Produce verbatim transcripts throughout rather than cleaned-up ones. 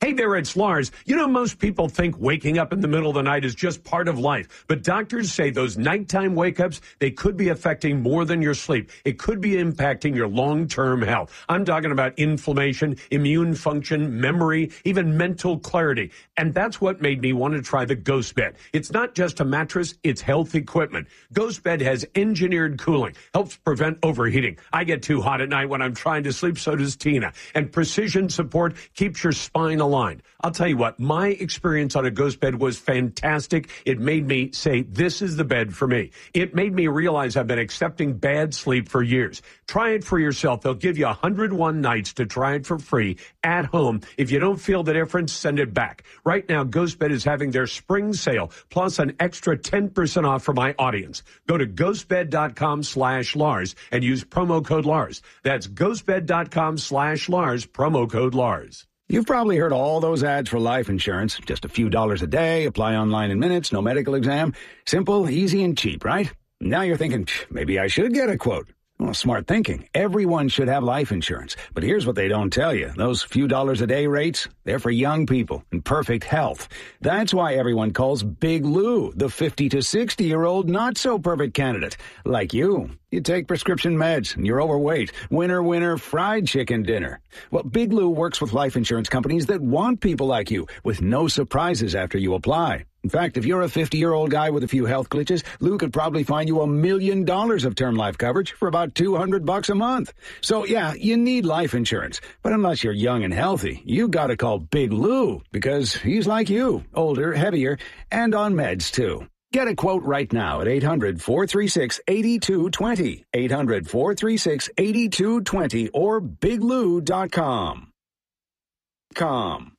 Hey there, it's Lars. You know, most people think waking up in the middle of the night is just part of life. But doctors say those nighttime wake-ups, they could be affecting more than your sleep. It could be impacting your long-term health. I'm talking about inflammation, immune function, memory, even mental clarity. And that's what made me want to try the Ghost Bed. It's not just a mattress, it's health equipment. Ghost Bed has engineered cooling, helps prevent overheating. I get too hot at night when I'm trying to sleep, so does Tina. And precision support keeps your spine aligned. I'll tell you what, my experience on a Ghost Bed was fantastic. It made me say, this is the bed for me. It made me realize I've been accepting bad sleep for years. Try it for yourself. They'll give you one hundred one nights to try it for free at home. If you don't feel the difference, send it back. Right now, Ghost Bed is having their spring sale, plus an extra ten percent off for my audience. Go to ghostbed.com slash Lars and use promo code Lars. That's ghostbed.com slash Lars, promo code Lars. You've probably heard all those ads for life insurance. Just a few dollars a day, apply online in minutes, no medical exam. Simple, easy, and cheap, right? Now you're thinking, maybe I should get a quote. Well, smart thinking. Everyone should have life insurance. But here's what they don't tell you. Those few dollars a day rates, they're for young people in perfect health. That's why everyone calls Big Lou the fifty to sixty-year-old not-so-perfect candidate. Like you. You take prescription meds, and you're overweight. Winner, winner, fried chicken dinner. Well, Big Lou works with life insurance companies that want people like you, with no surprises after you apply. In fact, if you're a fifty-year-old guy with a few health glitches, Lou could probably find you a million dollars of term life coverage for about two hundred bucks a month. So, yeah, you need life insurance. But unless you're young and healthy, you gotta call Big Lou, because he's like you, older, heavier, and on meds, too. Get a quote right now at eight hundred, four three six, eight two two zero, eight hundred, four three six, eight two two zero, or big lou dot com. Com.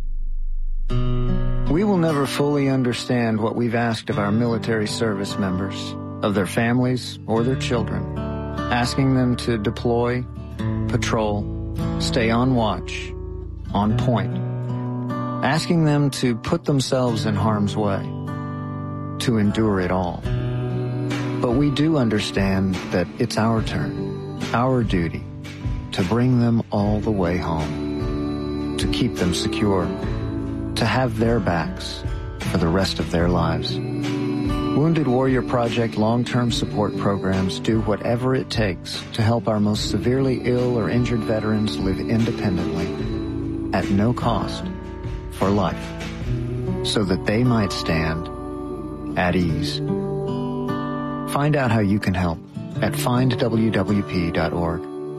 We will never fully understand what we've asked of our military service members, of their families or their children, asking them to deploy, patrol, stay on watch, on point, asking them to put themselves in harm's way, to endure it all. But we do understand that it's our turn, our duty, to bring them all the way home, to keep them secure, to have their backs for the rest of their lives. Wounded Warrior Project long-term support programs do whatever it takes to help our most severely ill or injured veterans live independently, at no cost, for life, so that they might stand at ease. Find out how you can help at find w w p dot org.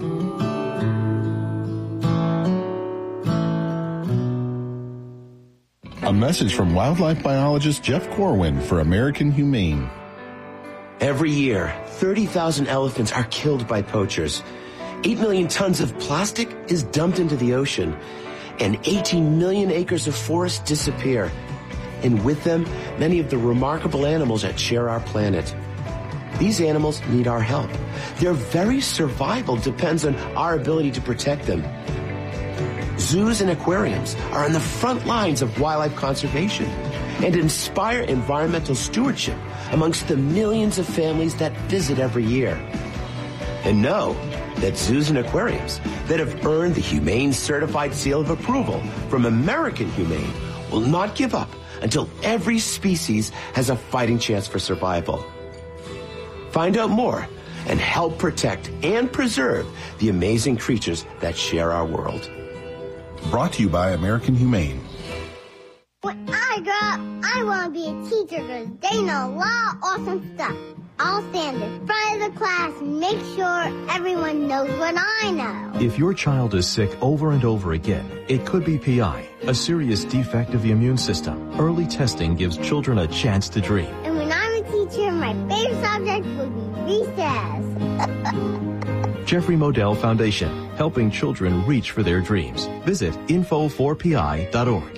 A message from wildlife biologist Jeff Corwin for American Humane. Every year, thirty thousand elephants are killed by poachers. eight million tons of plastic is dumped into the ocean, and eighteen million acres of forest disappear. And with them, many of the remarkable animals that share our planet. These animals need our help. Their very survival depends on our ability to protect them. Zoos and aquariums are on the front lines of wildlife conservation and inspire environmental stewardship amongst the millions of families that visit every year. And know that zoos and aquariums that have earned the Humane Certified Seal of Approval from American Humane will not give up until every species has a fighting chance for survival. Find out more and help protect and preserve the amazing creatures that share our world. Brought to you by American Humane. When I grow up, I want to be a teacher because they know a lot of awesome stuff. I'll stand in front of the class and make sure everyone knows what I know. If your child is sick over and over again, it could be P I, a serious defect of the immune system. Early testing gives children a chance to dream. And when I'm a teacher, my favorite subject will be recess. Jeffrey Modell Foundation, helping children reach for their dreams. Visit info four p i dot org.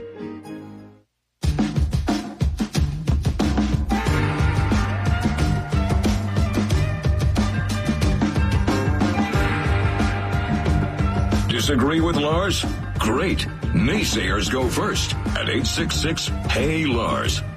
Disagree with Lars? Great. Naysayers go first at eight six six, H E Y, Lars.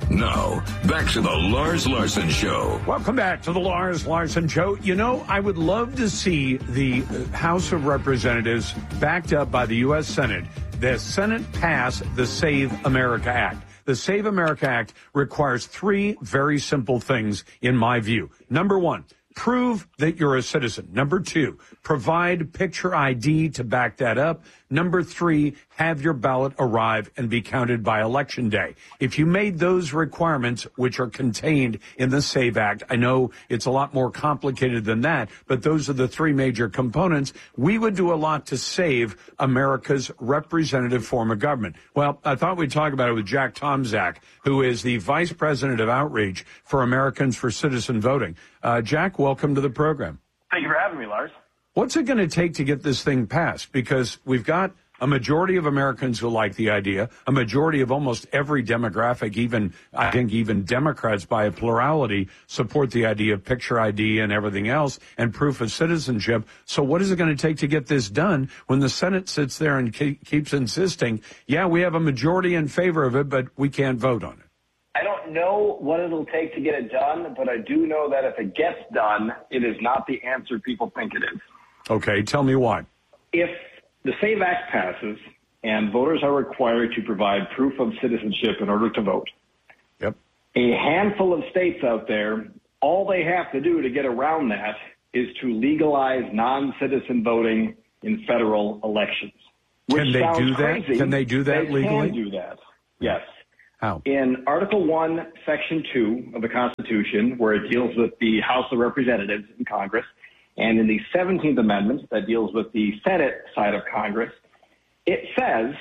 Now, back to the Lars Larson Show. Welcome back to the Lars Larson Show. You know, I would love to see the House of Representatives backed up by the U S Senate. The Senate pass the Save America Act. The Save America Act requires three very simple things, in my view. Number one, prove that you're a citizen. Number two, provide picture I D to back that up. Number three, have your ballot arrive and be counted by Election Day. If you made those requirements, which are contained in the SAVE Act, I know it's a lot more complicated than that, but those are the three major components, we would do a lot to save America's representative form of government. Well, I thought we'd talk about it with Jack Tomczak, who is the Vice President of Outreach for Americans for Citizen Voting. Uh, Jack, welcome to the program. Thank you for having me, Lars. What's it going to take to get this thing passed? Because we've got a majority of Americans who like the idea, a majority of almost every demographic, even, I think even Democrats by a plurality, support the idea of picture I D and everything else and proof of citizenship. So what is it going to take to get this done when the Senate sits there and ke- keeps insisting, yeah, we have a majority in favor of it, but we can't vote on it? I don't know what it'll take to get it done, but I do know that if it gets done, it is not the answer people think it is. Okay, tell me why. If the SAVE Act passes and voters are required to provide proof of citizenship in order to vote, yep. a handful of states out there, all they have to do to get around that is to legalize non-citizen voting in federal elections. Which Can they sounds do that? crazy. Can they do that they legally? They can do that, yes. How? In Article one, Section two of the Constitution, where it deals with the House of Representatives in Congress, and in the seventeenth Amendment that deals with the Senate side of Congress, it says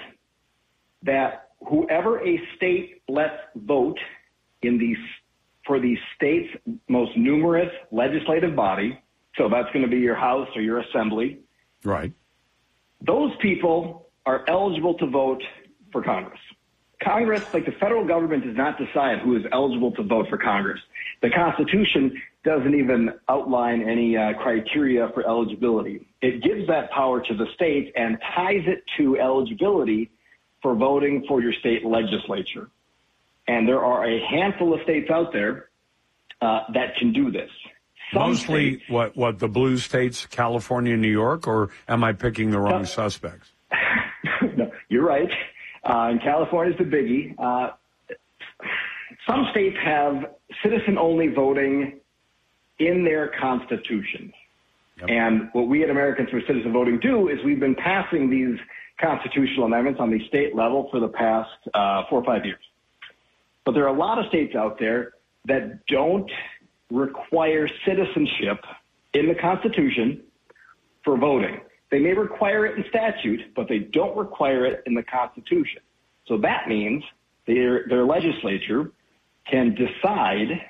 that whoever a state lets vote in the, for the state's most numerous legislative body, so that's going to be your House or your Assembly, right? Those people are eligible to vote for Congress. Congress, like the federal government, does not decide who is eligible to vote for Congress. The Constitution doesn't even outline any uh, criteria for eligibility. It gives that power to the states and ties it to eligibility for voting for your state legislature. And there are a handful of states out there uh, that can do this. Some Mostly states, what, what, the blue states, California, New York, or am I picking the wrong uh, suspects? No, you're right. Uh, and California's the biggie. Uh, some states have citizen-only voting in their constitutions. Yep. And what we at Americans for Citizen Voting do is we've been passing these constitutional amendments on the state level for the past uh, four or five years. But there are a lot of states out there that don't require citizenship in the Constitution for voting. They may require it in statute, but they don't require it in the Constitution. So that means their, their legislature can decide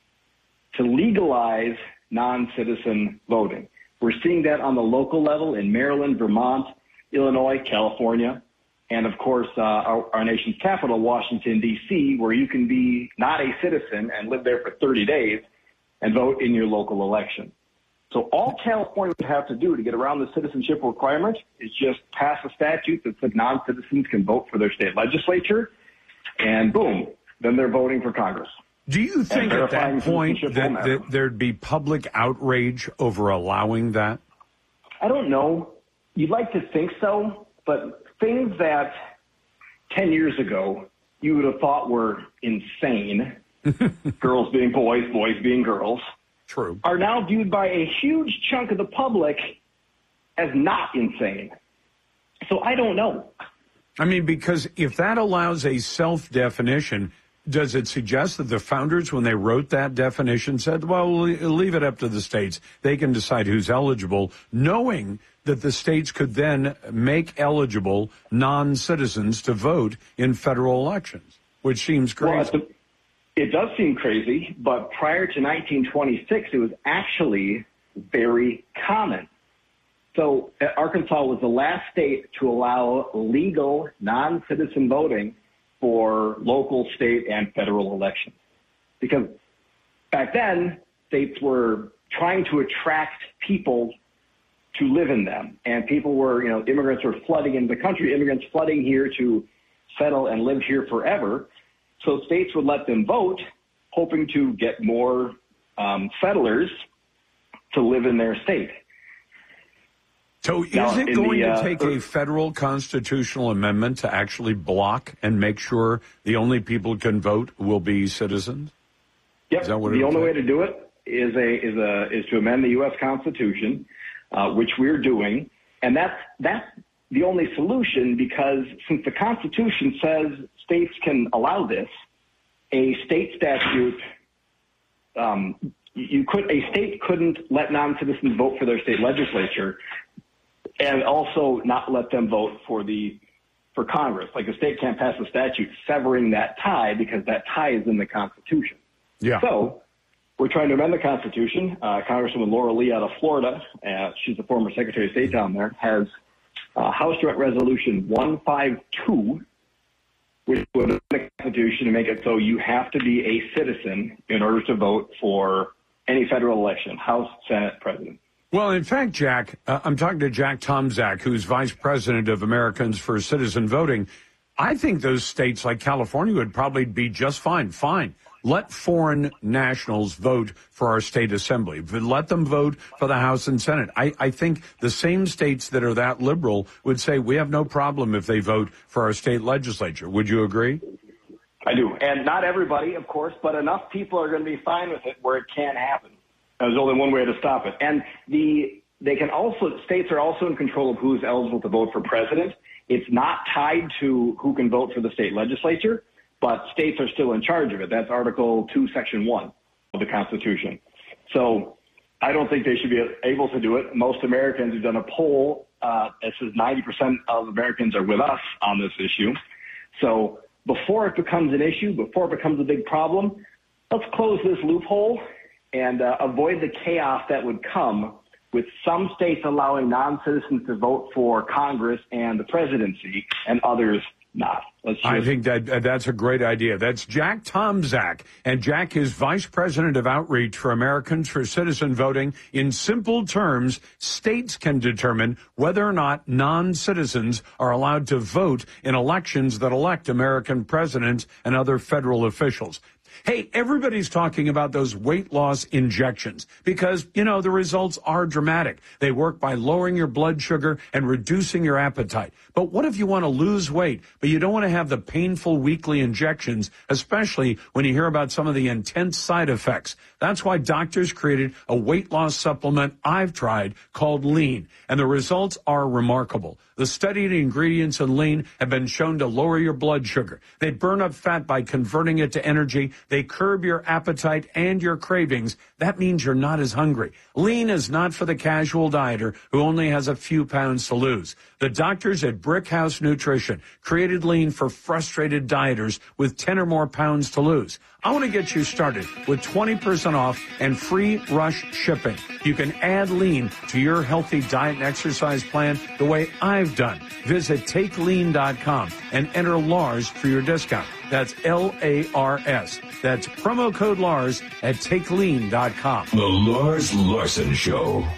to legalize non-citizen voting. We're seeing that on the local level in Maryland, Vermont, Illinois, California, and of course, uh, our, our nation's capital, Washington, D C, where you can be not a citizen and live there for thirty days and vote in your local election. So all California would have to do to get around the citizenship requirement is just pass a statute that said non-citizens can vote for their state legislature, and boom, then they're voting for Congress. Do you think at that point that, that there'd be public outrage over allowing that? I don't know. You'd like to think so, but things that ten years ago you would have thought were insane, girls being boys, boys being girls, True. are now viewed by a huge chunk of the public as not insane. So I don't know. I mean, because if that allows a self-definition, does it suggest that the founders, when they wrote that definition, said, well, we'll leave it up to the states. They can decide who's eligible, knowing that the states could then make eligible non-citizens to vote in federal elections, which seems crazy. Well, it does seem crazy, but prior to nineteen twenty-six, it was actually very common. So Arkansas was the last state to allow legal non-citizen voting for local, state, and federal elections. Because back then, states were trying to attract people to live in them. And people were, you know, immigrants were flooding into the country, immigrants flooding here to settle and live here forever. So states would let them vote, hoping to get more um, settlers to live in their state. So is now, it going the, uh, to take a federal constitutional amendment to actually block and make sure the only people who can vote will be citizens? Yep. Is that what the only take? way to do it is a is a is to amend the U S Constitution, uh, which we're doing, and that's that's the only solution, because since the Constitution says states can allow this, a state statute um, you could a state couldn't let non-citizens vote for their state legislature, and also not let them vote for the for Congress. Like, a state can't pass a statute severing that tie, because that tie is in the Constitution. Yeah. So we're trying to amend the Constitution. Uh, Congresswoman Laura Lee out of Florida, uh, she's the former Secretary of State down there, has uh, House Joint Resolution one fifty-two, which would amend the Constitution to make it so you have to be a citizen in order to vote for any federal election, House, Senate, President. Well, in fact, Jack, uh, I'm talking to Jack Tomczak, who's Vice President of Americans for Citizen Voting. I think those states like California would probably be just fine. Fine. Let foreign nationals vote for our state assembly. Let them vote for the House and Senate. I, I think the same states that are that liberal would say we have no problem if they vote for our state legislature. Would you agree? I do. And not everybody, of course, but enough people are going to be fine with it where it can't happen. There's only one way to stop it. And the they can also, states are also in control of who's eligible to vote for president. It's not tied to who can vote for the state legislature, but states are still in charge of it. That's Article two, Section one of the Constitution. So I don't think they should be able to do it. Most Americans have done a poll. Uh, it says ninety percent of Americans are with us on this issue. So before it becomes an issue, before it becomes a big problem, let's close this loophole and uh, avoid the chaos that would come with some states allowing non-citizens to vote for Congress and the presidency and others not. Let's just... I think that uh, that's a great idea. That's Jack Tomczak. And Jack is Vice President of Outreach for Americans for Citizen Voting. In simple terms, states can determine whether or not non-citizens are allowed to vote in elections that elect American presidents and other federal officials. Hey, everybody's talking about those weight loss injections because, you know, the results are dramatic. They work by lowering your blood sugar and reducing your appetite. But what if you want to lose weight, but you don't want to have the painful weekly injections, especially when you hear about some of the intense side effects? That's why doctors created a weight loss supplement I've tried called Lean, and the results are remarkable. The studied ingredients in Lean have been shown to lower your blood sugar. They burn up fat by converting it to energy. They curb your appetite and your cravings. That means you're not as hungry. Lean is not for the casual dieter who only has a few pounds to lose. The doctors at Brickhouse Nutrition created Lean for frustrated dieters with ten or more pounds to lose. I want to get you started with twenty percent off and free rush shipping. You can add Lean to your healthy diet and exercise plan the way I've done. Visit take lean dot com and enter Lars for your discount. That's L A R S. That's promo code Lars at take lean dot com. The Lars Larson Show.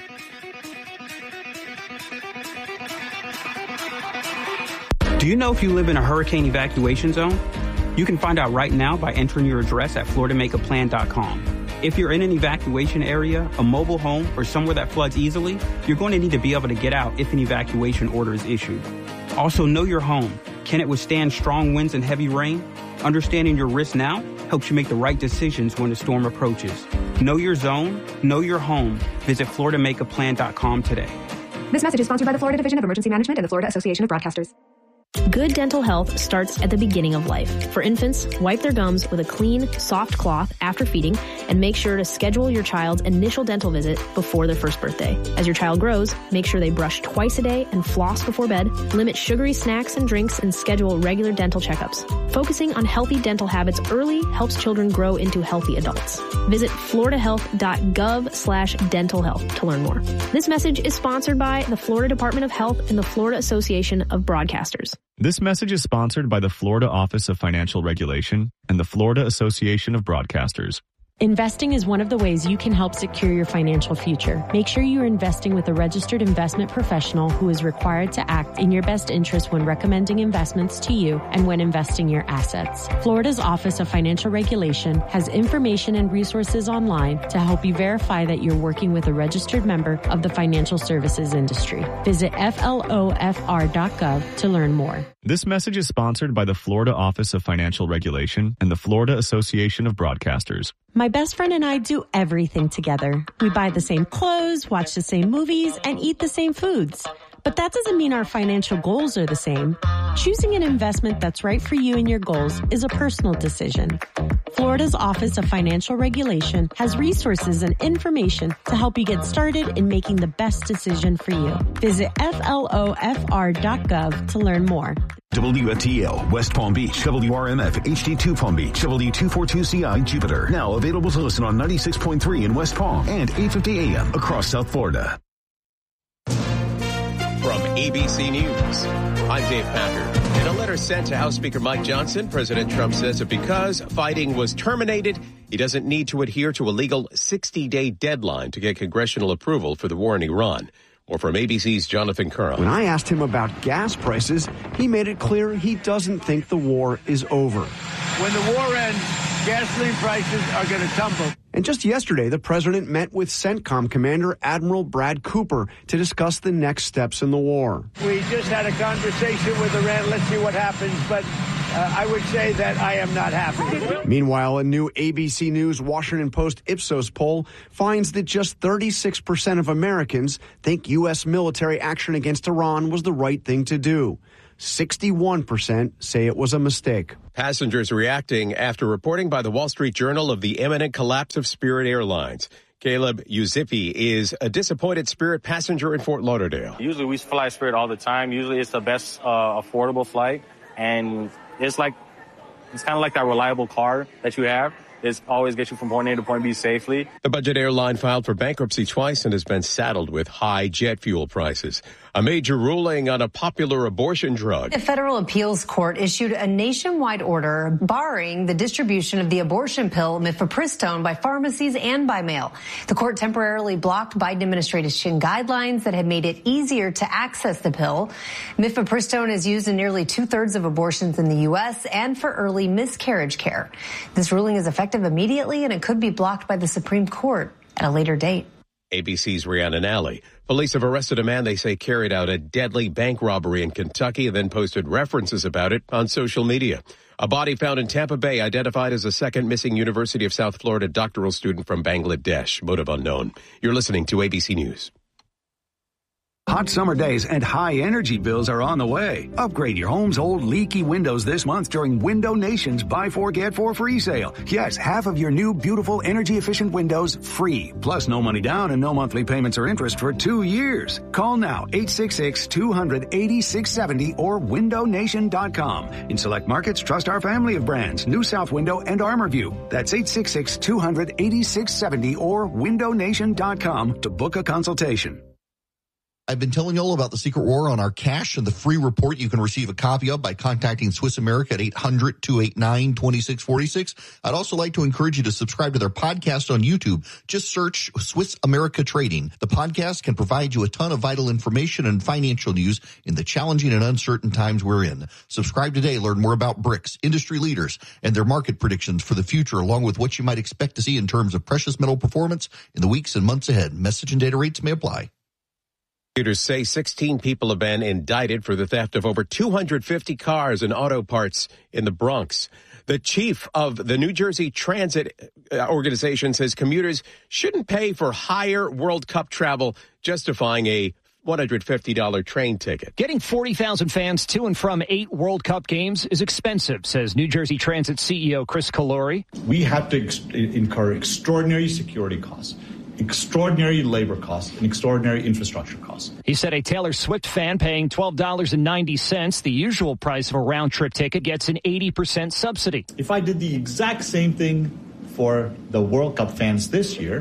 Do you know if you live in a hurricane evacuation zone? You can find out right now by entering your address at florida make a plan dot com. If you're in an evacuation area, a mobile home, or somewhere that floods easily, you're going to need to be able to get out if an evacuation order is issued. Also, know your home. Can it withstand strong winds and heavy rain? Understanding your risk now helps you make the right decisions when the storm approaches. Know your zone, know your home. Visit florida make a plan dot com today. This message is sponsored by the Florida Division of Emergency Management and the Florida Association of Broadcasters. Good dental health starts at the beginning of life. For infants, wipe their gums with a clean, soft cloth after feeding and make sure to schedule your child's initial dental visit before their first birthday. As your child grows, make sure they brush twice a day and floss before bed, limit sugary snacks and drinks, and schedule regular dental checkups. Focusing on healthy dental habits early helps children grow into healthy adults. Visit florida health dot gov slash dental health to learn more. This message is sponsored by the Florida Department of Health and the Florida Association of Broadcasters. This message is sponsored by the Florida Office of Financial Regulation and the Florida Association of Broadcasters. Investing is one of the ways you can help secure your financial future. Make sure you are investing with a registered investment professional who is required to act in your best interest when recommending investments to you and when investing your assets. Florida's Office of Financial Regulation has information and resources online to help you verify that you're working with a registered member of the financial services industry. Visit F L O F R dot gov to learn more. This message is sponsored by the Florida Office of Financial Regulation and the Florida Association of Broadcasters. My best friend and I do everything together. We buy the same clothes, watch the same movies, and eat the same foods. But that doesn't mean our financial goals are the same. Choosing an investment that's right for you and your goals is a personal decision. Florida's Office of Financial Regulation has resources and information to help you get started in making the best decision for you. Visit F L O F R dot gov to learn more. W F T L, West Palm Beach, W R M F, H D two Palm Beach, W two forty-two C I, Jupiter. Now available to listen on ninety-six point three in West Palm and eight fifty A M across South Florida. From A B C News, I'm Dave Packer. In a letter sent to House Speaker Mike Johnson, President Trump says that because fighting was terminated, he doesn't need to adhere to a legal sixty-day deadline to get congressional approval for the war in Iran. More from A B C's Jonathan Curran. When I asked him about gas prices, he made it clear he doesn't think the war is over. When the war ends, gasoline prices are going to tumble. And just yesterday, the president met with CENTCOM Commander Admiral Brad Cooper to discuss the next steps in the war. We just had a conversation with Iran. Let's see what happens. But uh, I would say that I am not happy. Meanwhile, a new A B C News Washington Post Ipsos poll finds that just thirty-six percent of Americans think U S military action against Iran was the right thing to do. sixty-one percent say it was a mistake. Passengers reacting after reporting by the Wall Street Journal of the imminent collapse of Spirit Airlines. Caleb Uzifi is a disappointed Spirit passenger in Fort Lauderdale. Usually we fly Spirit all the time. Usually it's the best uh, affordable flight. And it's like, it's kind of like that reliable car that you have. It always gets you from point A to point B safely. The budget airline filed for bankruptcy twice and has been saddled with high jet fuel prices. A major ruling on a popular abortion drug. The federal appeals court issued a nationwide order barring the distribution of the abortion pill mifepristone by pharmacies and by mail. The court temporarily blocked Biden administration guidelines that had made it easier to access the pill. Mifepristone is used in nearly two-thirds of abortions in the U S and for early miscarriage care. This ruling is effective immediately, and it could be blocked by the Supreme Court at a later date. A B C's Rhiannon Alley. Police have arrested a man they say carried out a deadly bank robbery in Kentucky and then posted references about it on social media. A body found in Tampa Bay identified as a second missing University of South Florida doctoral student from Bangladesh. Motive unknown. You're listening to A B C News. Hot summer days and high energy bills are on the way. Upgrade your home's old leaky windows this month during Window Nation's Buy Four Get Four free sale. Yes, half of your new beautiful energy efficient windows free. Plus no money down and no monthly payments or interest for two years. Call now eight six six, two hundred, eighty-six seventy or window nation dot com. In select markets, trust our family of brands, New South Window and ArmorView. That's eight six six, two hundred, eighty-six seventy or window nation dot com to book a consultation. I've been telling you all about the secret war on our cash and the free report you can receive a copy of by contacting Swiss America at eight hundred, two eight nine, two six four six. I'd also like to encourage you to subscribe to their podcast on YouTube. Just search Swiss America Trading. The podcast can provide you a ton of vital information and financial news in the challenging and uncertain times we're in. Subscribe today. Learn more about BRICS, industry leaders, and their market predictions for the future, along with what you might expect to see in terms of precious metal performance in the weeks and months ahead. Message and data rates may apply. Prosecutors say sixteen people have been indicted for the theft of over two hundred fifty cars and auto parts in the Bronx. The chief of the New Jersey Transit Organization says commuters shouldn't pay for higher World Cup travel, justifying a one hundred fifty dollars train ticket. Getting forty thousand fans to and from eight World Cup games is expensive, says New Jersey Transit C E O Chris Calori. We have to ex- incur extraordinary security costs, extraordinary labor costs, and extraordinary infrastructure costs. He said a Taylor Swift fan paying twelve dollars and ninety cents, the usual price of a round-trip ticket, gets an eighty percent subsidy. If I did the exact same thing for the World Cup fans this year,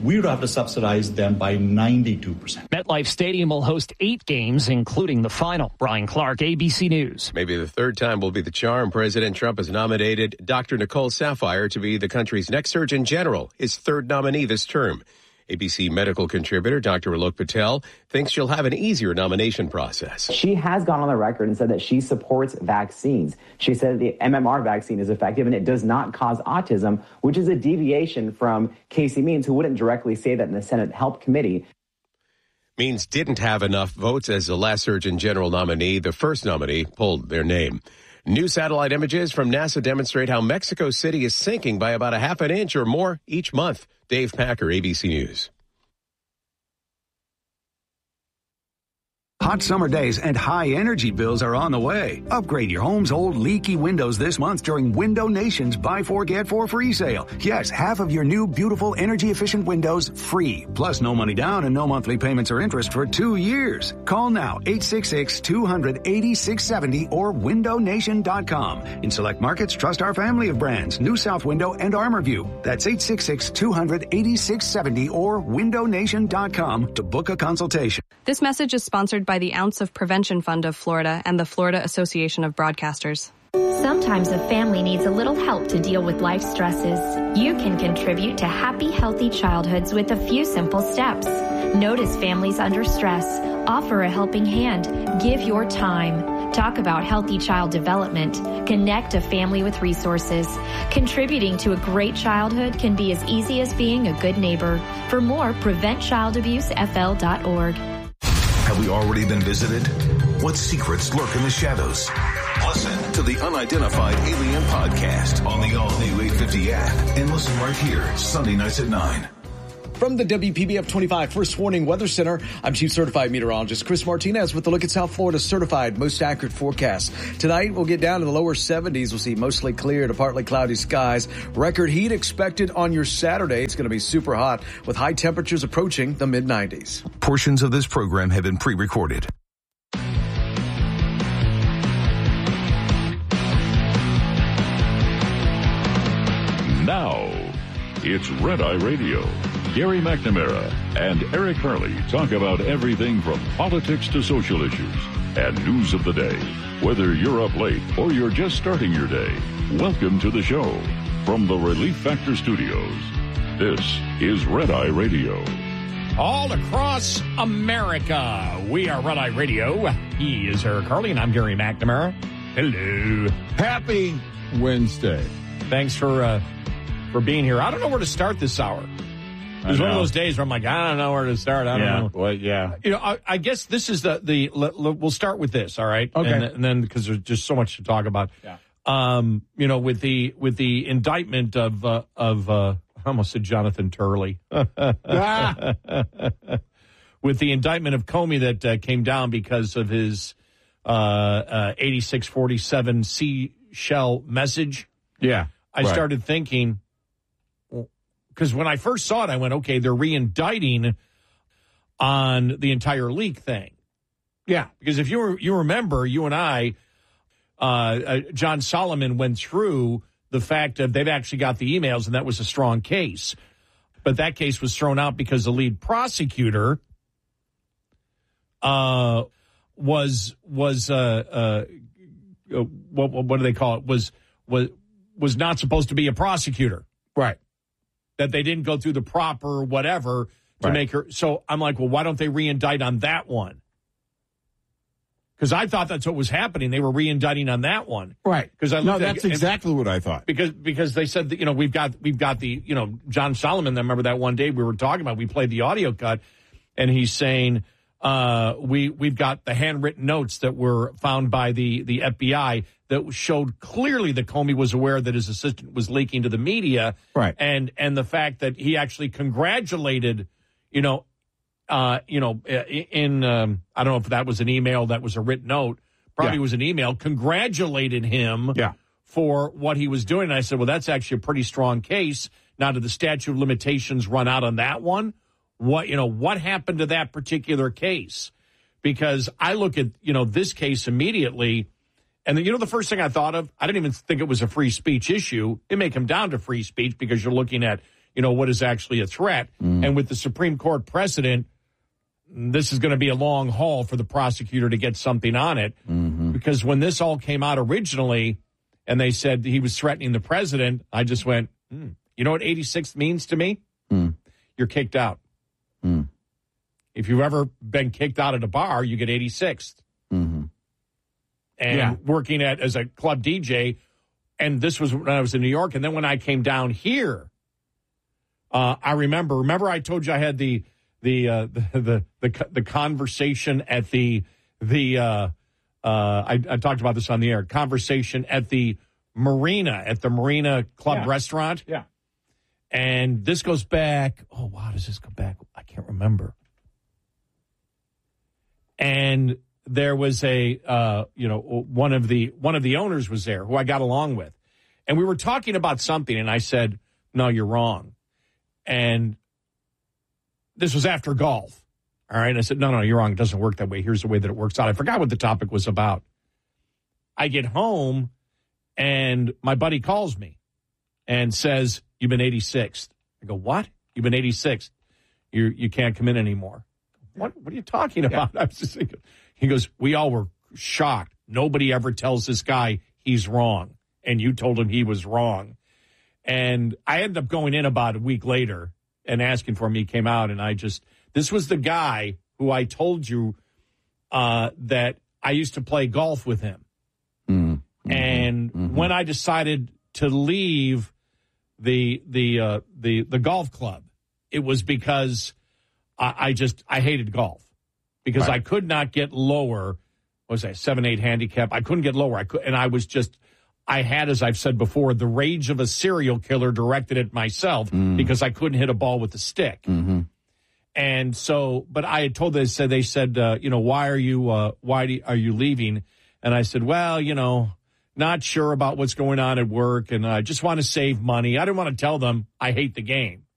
we would have to subsidize them by ninety-two percent. MetLife Stadium will host eight games, including the final. Brian Clark, A B C News. Maybe the third time will be the charm. President Trump has nominated Doctor Nicole Saphier to be the country's next Surgeon General, his third nominee this term. A B C medical contributor Doctor Alok Patel thinks she'll have an easier nomination process. She has gone on the record and said that she supports vaccines. She said the M M R vaccine is effective and it does not cause autism, which is a deviation from Casey Means, who wouldn't directly say that in the Senate Health Committee. Means didn't have enough votes as the last Surgeon General nominee. The first nominee pulled their name. New satellite images from NASA demonstrate how Mexico City is sinking by about a half an inch or more each month. Dave Packer, A B C News. Hot summer days and high energy bills are on the way. Upgrade your home's old leaky windows this month during Window Nation's Buy Four, Get Four Free sale. Yes, half of your new, beautiful, energy-efficient windows free. Plus no money down and no monthly payments or interest for two years. Call now, eight six six, two hundred, eighty-six seventy or window nation dot com. In select markets, trust our family of brands, New South Window and ArmorView. That's eight six six, two hundred, eighty-six seventy or window nation dot com to book a consultation. This message is sponsored by the Ounce of Prevention Fund of Florida and the Florida Association of Broadcasters. Sometimes a family needs a little help to deal with life stresses. You can contribute to happy, healthy childhoods with a few simple steps. Notice families under stress. Offer a helping hand. Give your time. Talk about healthy child development. Connect a family with resources. Contributing to a great childhood can be as easy as being a good neighbor. For more, prevent child abuse F L dot org. Have we already been visited? What secrets lurk in the shadows? Listen to the Unidentified Alien Podcast on the all-new eight fifty app and listen right here, Sunday nights at nine. From the W P B F twenty-five First Warning Weather Center, I'm Chief Certified Meteorologist Chris Martinez with a look at South Florida's certified most accurate forecast. Tonight, we'll get down to the lower seventies. We'll see mostly clear to partly cloudy skies. Record heat expected on your Saturday. It's going to be super hot with high temperatures approaching the mid nineties. Portions of this program have been pre-recorded. Now, it's Red Eye Radio. Gary McNamara and Eric Hurley talk about everything from politics to social issues and news of the day. Whether you're up late or you're just starting your day, welcome to the show. From the Relief Factor Studios, this is Red Eye Radio. All across America, we are Red Eye Radio. He is Eric Hurley, and I'm Gary McNamara. Hello. Happy Wednesday. Thanks for uh, for being here. I don't know where to start this hour. It was one of those days where I'm like, I don't know where to start. I don't yeah. know. Well, yeah. You know, I, I guess this is the, the l- l- we'll start with this, all right? Okay. And, and then, because there's just so much to talk about. Yeah. Um, you know, with the, with the indictment of, uh, of, uh, I almost said Jonathan Turley. ah. With the indictment of Comey that uh, came down because of his uh, uh, eighty-six forty-seven seashell message. Yeah. I right. started thinking, because when I first saw it, I went, okay, they're re-indicting on the entire leak thing. Yeah, because if you were, you remember, you and I, uh, uh, John Solomon went through the fact that they've actually got the emails, and that was a strong case. But that case was thrown out because the lead prosecutor uh, was was uh, uh, what what do they call it? Was was was not supposed to be a prosecutor, right? That they didn't go through the proper whatever to right. make her. So I'm like, well, why don't they re-indict on that one? Because I thought that's what was happening. They were re-indicting on that one, right? Because I no, that's at, exactly and, what I thought. Because because they said that, you know, we've got we've got the, you know, John Solomon. I remember that one day we were talking about. We played the audio cut, and he's saying uh, we we've got the handwritten notes that were found by the the F B I that showed clearly that Comey was aware that his assistant was leaking to the media, right? And and the fact that he actually congratulated, you know. Uh, you know, in, um, I don't know if that was an email, that was a written note, probably yeah. was an email, congratulated him yeah. for what he was doing. And I said, well, that's actually a pretty strong case. Now, did the statute of limitations run out on that one? What, you know, what happened to that particular case? Because I look at, you know, this case immediately, and then, you know, the first thing I thought of, I didn't even think it was a free speech issue. It may come down to free speech because you're looking at, you know, what is actually a threat. Mm. And with the Supreme Court precedent, this is going to be a long haul for the prosecutor to get something on it. Mm-hmm. Because when this all came out originally and they said he was threatening the president, I just went, hmm. You know what eighty-sixth means to me? Mm. You're kicked out. Mm. If you've ever been kicked out at a bar, you get eighty-sixth. Mm-hmm. And yeah. working at as a club D J, and this was when I was in New York, and then when I came down here, uh, I remember. Remember, I told you I had the the uh, the, the the the conversation at the the. Uh, uh, I, I talked about this on the air. Conversation at the Marina at the Marina Club yeah. restaurant. Yeah. And this goes back. Oh wow, does this go back? I can't remember. And there was a, uh, you know, one of the one of the owners was there who I got along with, and we were talking about something, and I said, "No, you're wrong." And this was after golf, all right. And I said, "No, no, you're wrong. It doesn't work that way. Here's the way that it works out." I forgot what the topic was about. I get home, and my buddy calls me and says, "You've been eighty-sixth." I go, "What? You've been eighty-sixth? You you can't come in anymore." What What are you talking about? Yeah. I was just thinking. He goes, "We all were shocked. Nobody ever tells this guy he's wrong. And you told him he was wrong." And I ended up going in about a week later and asking for him. He came out, and I just, this was the guy who I told you uh, that I used to play golf with him. Mm-hmm. And mm-hmm. when I decided to leave the the uh, the the golf club, it was because I, I just, I hated golf. Because right. I could not get lower, what was that, seven, eight handicap? I couldn't get lower. I could, and I was just, I had, as I've said before, the rage of a serial killer directed at myself mm. because I couldn't hit a ball with a stick. Mm-hmm. And so, but I had told them, said, they said, uh, you know, why are you, uh, why do you, are you leaving? And I said, well, you know, not sure about what's going on at work, and I just want to save money. I didn't want to tell them I hate the game.